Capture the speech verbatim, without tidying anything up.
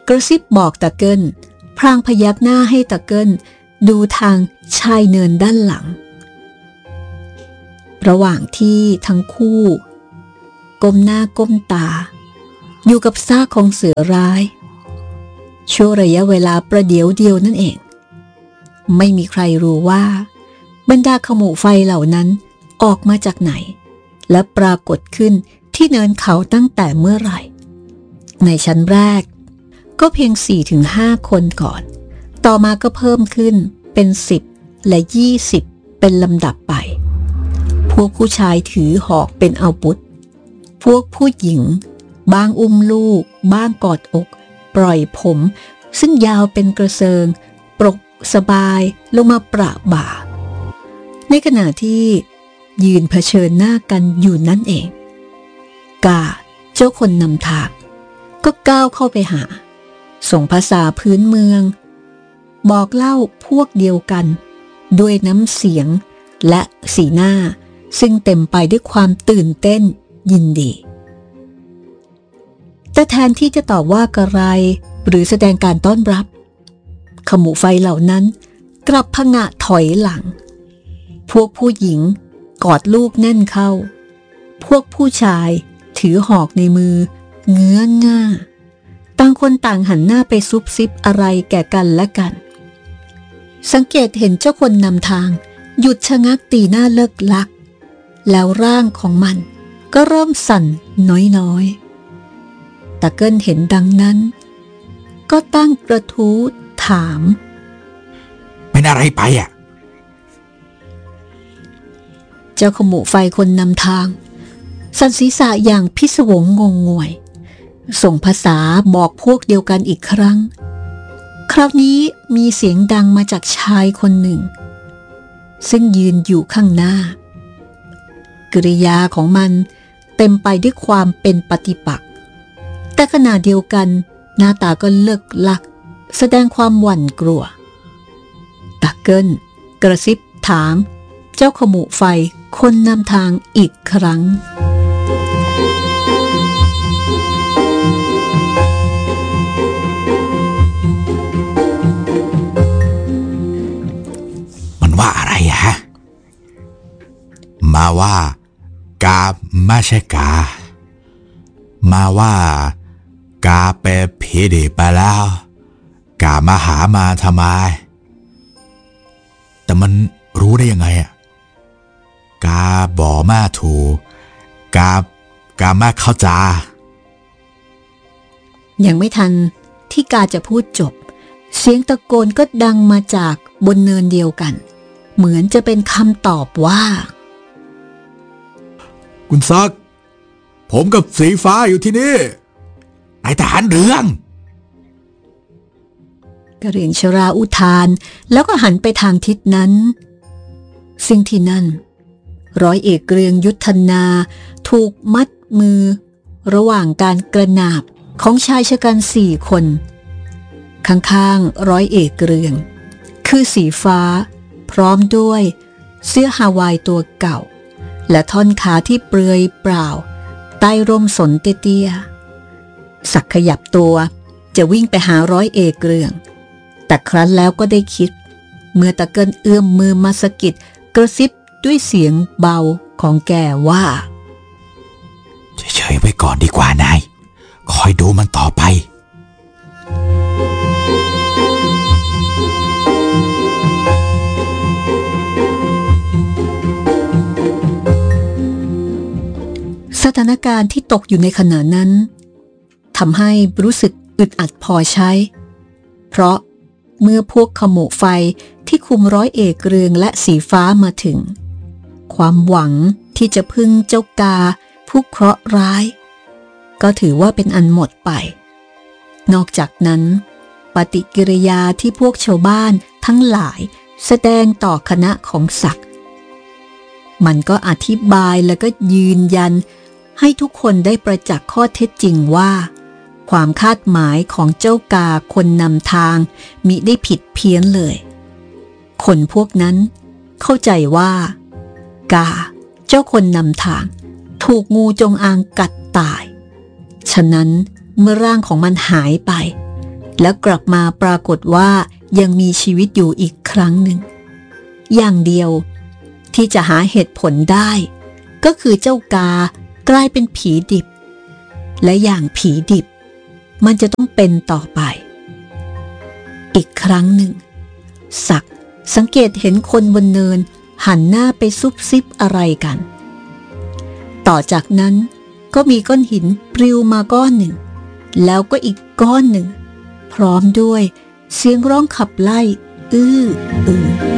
กระซิบบอกตะเกิลพลางพยักหน้าให้ตะเกิลดูทางชายเนินด้านหลังระหว่างที่ทั้งคู่ก้มหน้าก้มตาอยู่กับซากของเสือร้ายช่วงระยะเวลาประเดี๋ยวเดียวนั่นเองไม่มีใครรู้ว่าบรรดาขโมไฟเหล่านั้นออกมาจากไหนและปรากฏขึ้นที่เนินเขาตั้งแต่เมื่อไหร่ในชั้นแรกก็เพียง สี่ถึงห้า คนก่อนต่อมาก็เพิ่มขึ้นเป็นสิบและยี่สิบเป็นลำดับไปพวกผู้ชายถือหอกเป็นอาวุธพวกผู้หญิงบ้างอุ้มลูกบ้างกอดอกปล่อยผมซึ่งยาวเป็นกระเซิงปรกสบายลงมาประบ่าในขณะที่ยืนเผชิญหน้ากันอยู่นั่นเองกาเจ้าคนนำทางก็ก้าวเข้าไปหาส่งภาษาพื้นเมืองบอกเล่าพวกเดียวกันด้วยน้ำเสียงและสีหน้าซึ่งเต็มไปด้วยความตื่นเต้นยินดีแต่แทนที่จะตอบว่ากระไรหรือแสดงการต้อนรับขมูไฟเหล่านั้นกลับผงะถอยหลังพวกผู้หญิงกอดลูกแน่นเข้าพวกผู้ชายถือหอกในมือเงื้อง่าต่างคนต่างหันหน้าไปซุบซิบอะไรแก่กันและกันสังเกตเห็นเจ้าคนนำทางหยุดชะงักตีหน้าเลิกลักแล้วร่างของมันก็เริ่มสั่นน้อยๆตะเกิลเห็นดังนั้นก็ตั้งกระทู้ถามเป็นอะไรไปอ่ะเจ้าขมูไฟคนนำทางสั่นศีรษะอย่างพิศวงงงงวยส่งภาษาบอกพวกเดียวกันอีกครั้งคราวนี้มีเสียงดังมาจากชายคนหนึ่งซึ่งยืนอยู่ข้างหน้ากริยาของมันเต็มไปด้วยความเป็นปฏิปักษ์แต่ขณะเดียวกันหน้าตาก็เลิกลักแสดงความหวั่นกลัวตะเกิลกระซิบถามเจ้าขมูไฟคนนำทางอีกครั้งมันว่าอะไรฮะมาว่ากาไม่ใช่กามาว่ากาไปผีดิบไปแล้วกามาหามาทำไมแต่มันรู้ได้ยังไงอ่ะกาบอกมาถูกกากามาเข้าใจยังไม่ทันที่กาจะพูดจบเสียงตะโกนก็ดังมาจากบนเนินเดียวกันเหมือนจะเป็นคำตอบว่าคุณซักผมกับสีฟ้าอยู่ที่นี่นายทหารเรืองกระเหรี่ยงชราอุทานแล้วก็หันไปทางทิศนั้นซึ่งที่นั่นร้อยเอกเกรียงยุทธนาถูกมัดมือระหว่างการกระนาบของชายชะกันสี่คนข้างๆร้อยเอกเกรียงคือสีฟ้าพร้อมด้วยเสื้อฮาวายตัวเก่าและท่อนขาที่เปลือยเปล่าใต้ร่มสนเตี้ยๆสักขยับตัวจะวิ่งไปหาร้อยเอกเกรียงแต่ครั้นแล้วก็ได้คิดเมื่อตะเกิลเอื้อมมือมาสะกิดกระซิบด้วยเสียงเบาของแกว่าเฉยๆไว้ก่อนดีกว่านายคอยดูมันต่อไปสถานการณ์ที่ตกอยู่ในขณะนั้นทำให้รู้สึกอึดอัดพอใช้เพราะเมื่อพวกขโมไฟที่คุมร้อยเอกเรืองและสีฟ้ามาถึงความหวังที่จะพึ่งเจ้ากาผู้เคราะห์ร้ายก็ถือว่าเป็นอันหมดไปนอกจากนั้นปฏิกิริยาที่พวกชาวบ้านทั้งหลายแสดงต่อคณะของศักดิ์มันก็อธิบายและก็ยืนยันให้ทุกคนได้ประจักษ์ข้อเท็จจริงว่าความคาดหมายของเจ้ากาคนนำทางมิได้ผิดเพี้ยนเลยคนพวกนั้นเข้าใจว่ากาเจ้าคนนำทางถูกงูจงอางกัดตายฉะนั้นเมื่อร่างของมันหายไปแล้วกลับมาปรากฏว่ายังมีชีวิตอยู่อีกครั้งหนึ่งอย่างเดียวที่จะหาเหตุผลได้ก็คือเจ้ากากลายเป็นผีดิบและอย่างผีดิบมันจะต้องเป็นต่อไปอีกครั้งหนึ่งศักดิ์สังเกตเห็นคนบนเนินหันหน้าไปซุบซิบอะไรกันต่อจากนั้นก็มีก้อนหินปลิวมาก้อนหนึ่งแล้วก็อีกก้อนหนึ่งพร้อมด้วยเสียงร้องขับไล่อื้ออื้อ